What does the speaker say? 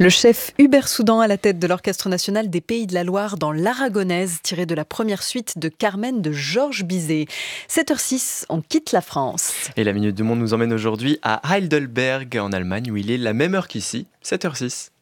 Le chef Hubert Soudan à la tête de l'Orchestre national des Pays de la Loire dans l'Aragonaise, tiré de la première suite de Carmen de Georges Bizet. 7h06, on quitte la France. Et la Minute du Monde nous emmène aujourd'hui à Heidelberg, en Allemagne, où il est la même heure qu'ici, 7h06.